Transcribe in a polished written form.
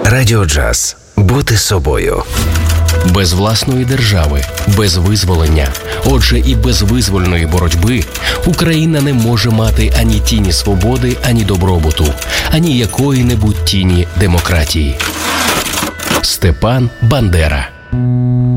Радіо Джаз. Бути собою. Без власної держави, без визволення, отже і без визвольної боротьби Україна не може мати ані тіні свободи, ані добробуту, ані якої-небудь тіні демократії. Степан Бандера.